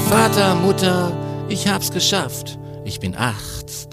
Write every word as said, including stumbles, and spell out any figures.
Vater, Mutter, ich hab's geschafft. Ich bin acht.